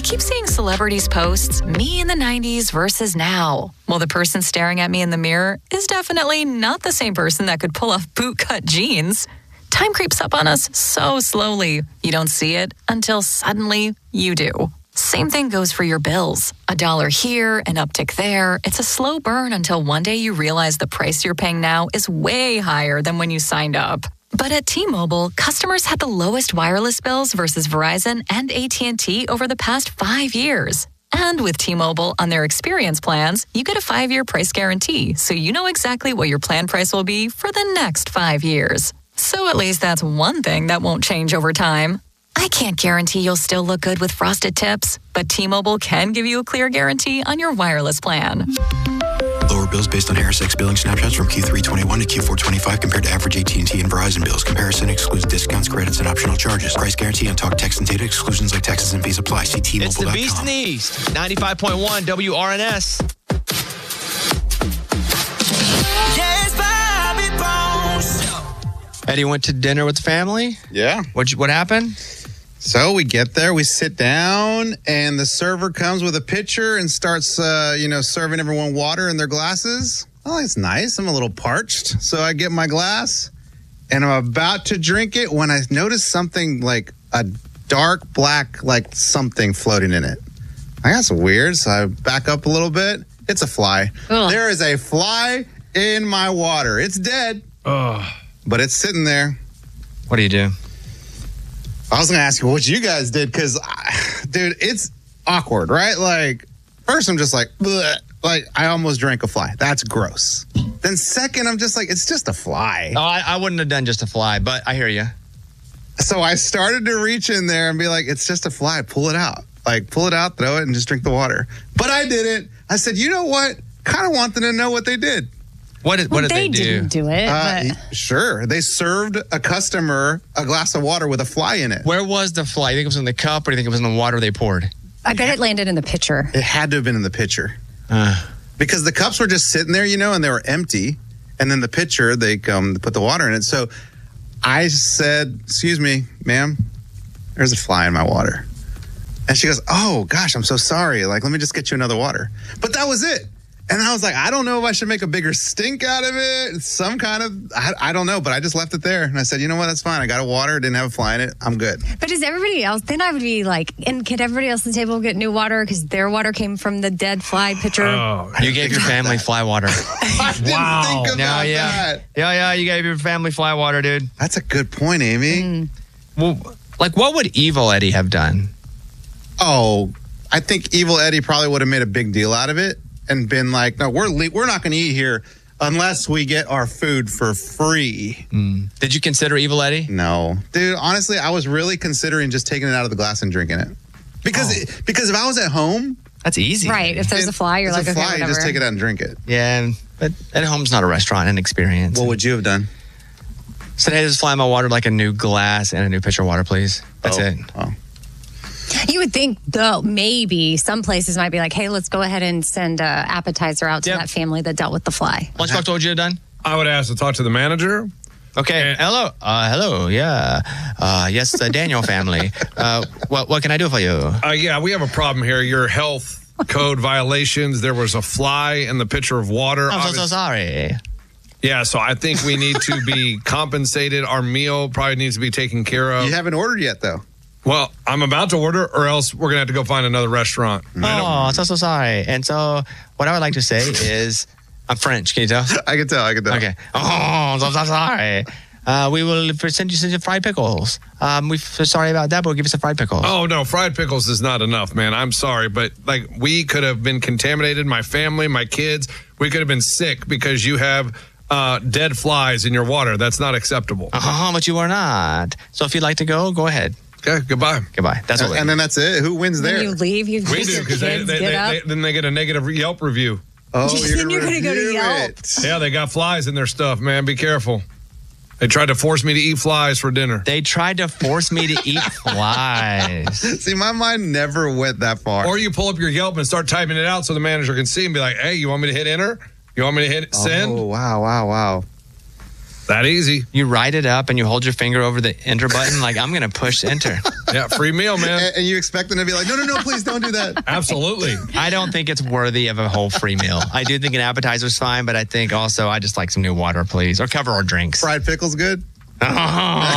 keep seeing celebrities posts, me in the 90s versus now. Well, the person staring at me in the mirror is definitely not the same person that could pull off bootcut jeans. Time creeps up on us so slowly. You don't see it until suddenly you do. Same thing goes for your bills. $1 here, an uptick there. It's a slow burn until one day you realize the price you're paying now is way higher than when you signed up. But at T-Mobile, customers had the lowest wireless bills versus Verizon and AT&T over the past 5 years. And with T-Mobile on their experience plans, you get a 5-year price guarantee, so you know exactly what your plan price will be for the next 5 years. So at least that's one thing that won't change over time. I can't guarantee you'll still look good with frosted tips, but T-Mobile can give you a clear guarantee on your wireless plan. Lower bills based on ErisX billing snapshots from Q3 21 to Q4 25 compared to average AT&T and Verizon bills. Comparison excludes discounts, credits, and optional charges. Price guarantee on talk, text, and data exclusions like taxes and fees apply. See T-Mobile.com. It's the Beast in the East. 95.1 WRNS. Yes, Bobby Bones. Eddie went to dinner with the family. Yeah. What happened? So we get there, we sit down, and the server comes with a pitcher and starts, serving everyone water in their glasses. Oh, it's nice. I'm a little parched. So I get my glass, and I'm about to drink it when I notice something like a dark black, like something floating in it. I got some weird, so I back up a little bit. It's a fly. Ugh. There is a fly in my water. It's dead, but it's sitting there. What do you do? I was going to ask you what you guys did because, dude, it's awkward, right? Like, first I'm just like, bleh. Like, I almost drank a fly. That's gross. Then second, I'm just like, it's just a fly. Oh, I wouldn't have done just a fly, but I hear you. So I started to reach in there and be like, it's just a fly. Pull it out. Like, pull it out, throw it, and just drink the water. But I didn't. I said, you know what? Kind of want them to know what they did. What did they do? They didn't do it. But Sure. They served a customer a glass of water with a fly in it. Where was the fly? You think it was in the cup or do you think it was in the water they poured? I bet it landed in the pitcher. It had to have been in the pitcher. Because the cups were just sitting there, and they were empty. And then the pitcher, they put the water in it. So I said, excuse me, ma'am, there's a fly in my water. And she goes, oh, gosh, I'm so sorry. Like, let me just get you another water. But that was it. And I was like, I don't know if I should make a bigger stink out of it. Some kind of, I don't know. But I just left it there. And I said, you know what? That's fine. I got a water. Didn't have a fly in it. I'm good. But is everybody else, then I would be like, and could everybody else at the table get new water because their water came from the dead fly pitcher? You gave your family fly water. I didn't think about that. Yeah, you gave your family fly water, dude. That's a good point, Amy. Well, like, what would Evil Eddie have done? Oh, I think Evil Eddie probably would have made a big deal out of it and been like, no, we're not going to eat here unless we get our food for free. Did you consider Evil Eddie? No. Dude, honestly, I was really considering just taking it out of the glass and drinking it. Because if I was at home... That's easy. Right. If there's a fly, you're like, okay, whatever. you just take it out and drink it. Yeah, but at home's not a restaurant and experience. What would you have done? Said, hey, just fly in my water like a new glass and a new pitcher of water, please. That's it. Oh. You would think, though, maybe some places might be like, hey, let's go ahead and send an appetizer out to that family that dealt with the fly. Lunchbox, what would you have done? I would ask to talk to the manager. Okay. Hello. Yeah. Yes, the Daniel family. What can I do for you? Yeah, we have a problem here. Your health code violations. There was a fly in the pitcher of water. I'm so sorry. Yeah, so I think we need to be compensated. Our meal probably needs to be taken care of. You haven't ordered yet, though. Well, I'm about to order, or else we're going to have to go find another restaurant. Oh, so sorry. And so what I would like to say is, I'm French. Can you tell? I can tell. Okay. Oh, so sorry. We will send you some fried pickles. We're sorry about that, but we'll give you some fried pickles. Oh, no, fried pickles is not enough, man. I'm sorry, but like we could have been contaminated, my family, my kids. We could have been sick because you have dead flies in your water. That's not acceptable. But you are not. So if you'd like to go ahead. Okay, goodbye. That's all. And then that's it. Who wins there? When you leave, you We do, because then they get a negative Yelp review. Oh, then you're going to go to Yelp. Yeah, they got flies in their stuff, man. Be careful. They tried to force me to eat flies for dinner. They tried to force me to eat flies. See, my mind never went that far. Or you pull up your Yelp and start typing it out so the manager can see and be like, hey, you want me to hit enter? You want me to hit send? Oh, wow. That easy. You write it up and you hold your finger over the enter button. Like, I'm going to push enter. Yeah, free meal, man. And you expect them to be like, no, please don't do that. Absolutely. I don't think it's worthy of a whole free meal. I do think an appetizer's fine, but I think also I just like some new water, please. Or cover our drinks. Fried pickle's good.